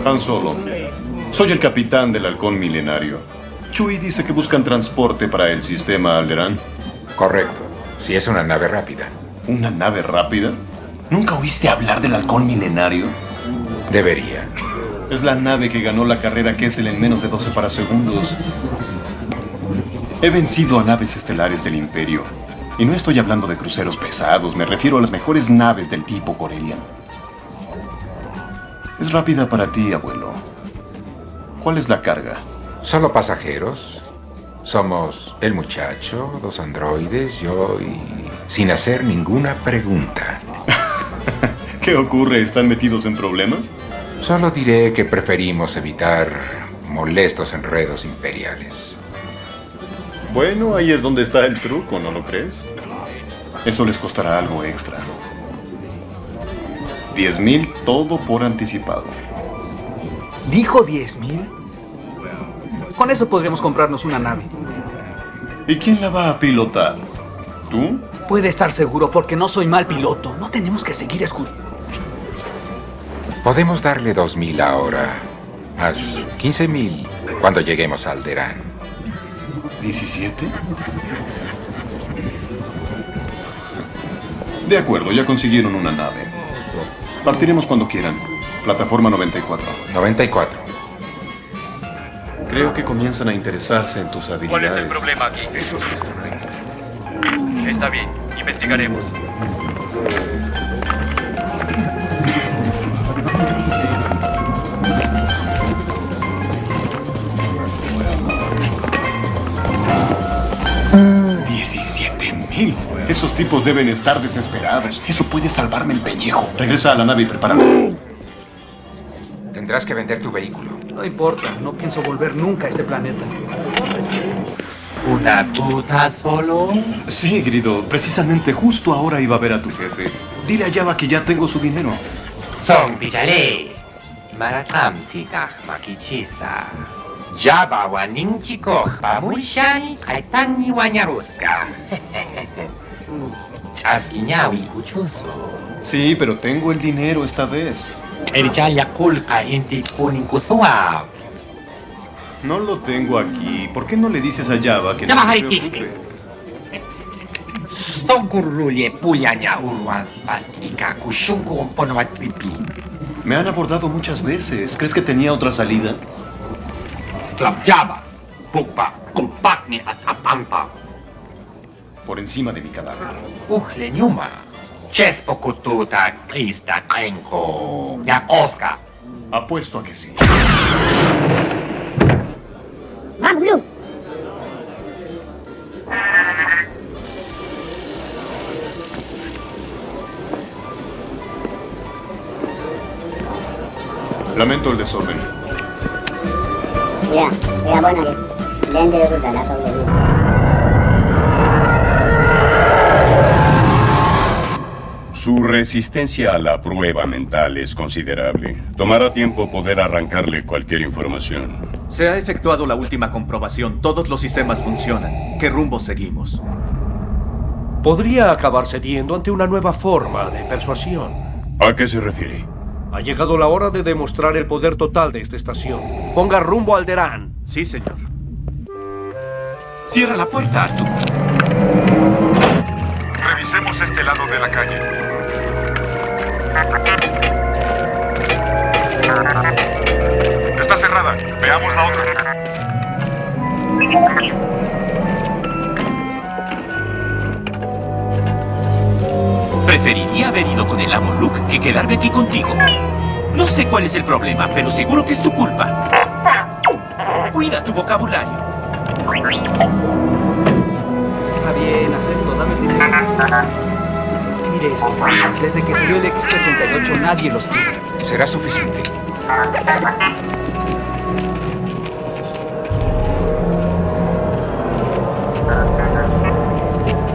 Han Solo. Soy el capitán del halcón milenario. Chewie dice que buscan transporte para el sistema Alderaan. Correcto. Si es una nave rápida. ¿Una nave rápida? ¿Nunca oíste hablar del halcón milenario? Debería. Es la nave que ganó la carrera Kessel en menos de 12 parasegundos. He vencido a naves estelares del Imperio. Y no estoy hablando de cruceros pesados, me refiero a las mejores naves del tipo Corellian. Es rápida para ti, abuelo. ¿Cuál es la carga? Solo pasajeros. Somos el muchacho, 2 androides, yo y... sin hacer ninguna pregunta. ¿Qué ocurre? ¿Están metidos en problemas? Solo diré que preferimos evitar molestos enredos imperiales. Bueno, ahí es donde está el truco, ¿no lo crees? Eso les costará algo extra. 10,000 todo por anticipado. ¿Dijo 10,000? Con eso podremos comprarnos una nave. ¿Y quién la va a pilotar? ¿Tú? Puede estar seguro porque no soy mal piloto. No tenemos que seguir escuchando. Podemos darle 2,000 ahora, más 15,000 cuando lleguemos a Alderaan. ¿17? De acuerdo, ya consiguieron una nave. Partiremos cuando quieran. Plataforma 94. 94. Creo que comienzan a interesarse en tus habilidades. ¿Cuál es el problema aquí? Esos que están ahí. Está bien, investigaremos. $17,000. Esos tipos deben estar desesperados. Eso puede salvarme el pellejo. Regresa a la nave y prepárame. Tendrás que vender tu vehículo. No importa, no pienso volver nunca a este planeta. ¿Una puta solo? Sí, Grido. Precisamente justo ahora iba a ver a tu jefe. Dile a Jabba que ya tengo su dinero. Son Pichalé. Maratamti Makichisa. Jabba wa ninchi kochpa mushani kaitani wanyaruska. Chasquiñawi kuchuso. Sí, pero tengo el dinero esta vez. Erichaya kulka inti kuninkusua. No lo tengo aquí. ¿Por qué no le dices a Jabba que no Jabba se Haitiki. preocupe? Sonkurruye puyaña urwans patika kushunku ponovatpipi. Me han abordado muchas veces. ¿Crees que tenía otra salida? Club Jabba. Pukpa kupakni atapampa. Por encima de mi cadáver. Ujle nyuma. Chespo kututa krista krenko. Ya Oscar. Apuesto a que sí. Lamento el desorden. Mira, era bueno que lente de ruta la sobrevive. Su resistencia a la prueba mental es considerable. Tomará tiempo poder arrancarle cualquier información. Se ha efectuado la última comprobación. Todos los sistemas funcionan. ¿Qué rumbo seguimos? Podría acabar cediendo ante una nueva forma de persuasión. ¿A qué se refiere? Ha llegado la hora de demostrar el poder total de esta estación. Ponga rumbo a Alderaan. Sí, señor. Cierra la puerta, Arthur. Revisemos este lado de la calle. Está cerrada. Veamos la otra. Preferiría haber ido con el amo Luke que quedarme aquí contigo. No sé cuál es el problema, pero seguro que es tu culpa. Cuida tu vocabulario. Está bien, acepto, dame el dinero. Mire esto, desde que salió el XP-38 nadie los quiere. Será suficiente.